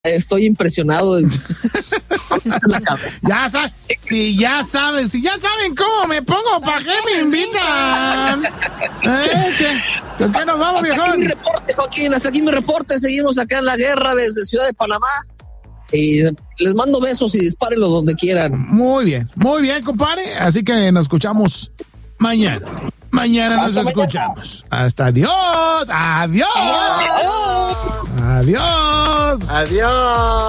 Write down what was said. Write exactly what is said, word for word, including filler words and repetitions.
estoy impresionado. De... ya saben, si ya saben, si ya saben cómo me pongo, ¿para qué me invitan? ¿Eh? ¿Qué? ¿Con qué nos vamos, hasta viejón? Aquí mi reporte, Joaquín, hasta aquí mi reporte. Seguimos acá en la guerra desde Ciudad de Panamá. Y les mando besos y dispárenlo donde quieran. Muy bien, muy bien, compadre. Así que nos escuchamos mañana. Mañana nos Hasta escuchamos. Mañana. Hasta adiós. Adiós. Adiós. Adiós. Adiós.